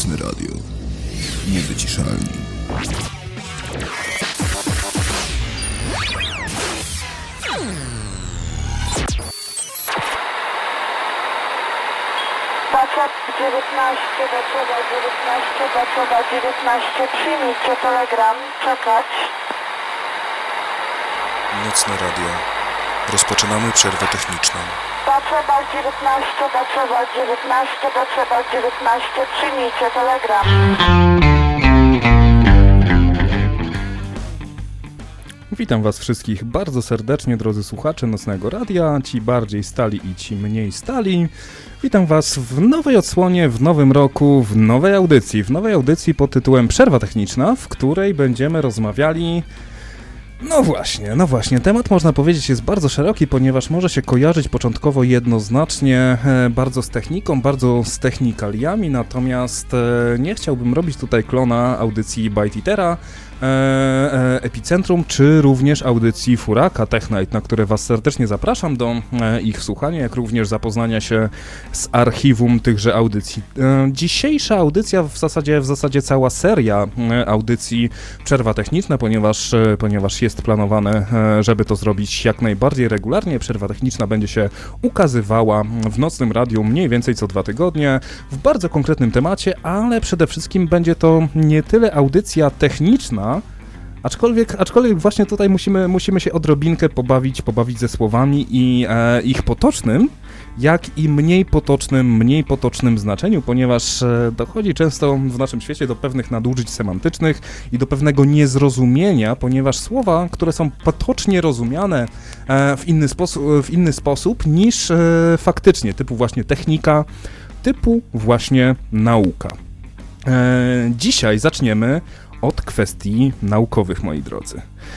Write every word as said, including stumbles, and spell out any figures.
Nocne Radio. Niewyciszalni. Baczuba dziewiętnaście, Baczuba dziewiętnaście, Baczuba dziewiętnaście, przyjmijcie telegram, czekać. Nocne Radio. Rozpoczynamy przerwę techniczną. Baczuba dziewiętnaście, Baczuba dziewiętnaście, Baczuba dziewiętnaście, przyjmijcie telegram. Witam Was wszystkich bardzo serdecznie, drodzy słuchacze Nocnego Radia, ci bardziej stali i ci mniej stali. Witam Was w nowej odsłonie, w nowym roku, w nowej audycji. W nowej audycji pod tytułem Przerwa Techniczna, w której będziemy rozmawiali... No właśnie, no właśnie, temat można powiedzieć jest bardzo szeroki, ponieważ może się kojarzyć początkowo jednoznacznie e, bardzo z techniką, bardzo z technikaliami, natomiast e, nie chciałbym robić tutaj klona audycji Byteatera, e, e, Epicentrum, czy również audycji Furaka Tech Night, na które Was serdecznie zapraszam do e, ich słuchania, jak również zapoznania się z archiwum tychże audycji. E, dzisiejsza audycja, w zasadzie, w zasadzie cała seria e, audycji Przerwa Techniczna, ponieważ, e, ponieważ jest jest planowane, żeby to zrobić jak najbardziej regularnie. Przerwa techniczna będzie się ukazywała w Nocnym Radiu mniej więcej co dwa tygodnie w bardzo konkretnym temacie, ale przede wszystkim będzie to nie tyle audycja techniczna, Aczkolwiek, aczkolwiek właśnie tutaj musimy, musimy się odrobinkę pobawić, pobawić ze słowami i e, ich potocznym, jak i mniej potocznym, mniej potocznym znaczeniu, ponieważ e, dochodzi często w naszym świecie do pewnych nadużyć semantycznych i do pewnego niezrozumienia, ponieważ słowa, które są potocznie rozumiane e, w, inny sposób, w inny sposób niż e, faktycznie, typu właśnie technika, typu właśnie nauka. E, dzisiaj zaczniemy od kwestii naukowych, moi drodzy.